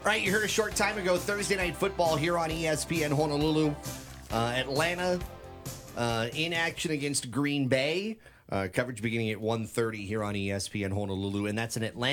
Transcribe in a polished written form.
Right, you heard a short time ago, Thursday Night Football here on ESPN Honolulu. Atlanta in action against Green Bay. Coverage beginning at 1:30 here on ESPN Honolulu, and that's an Atlanta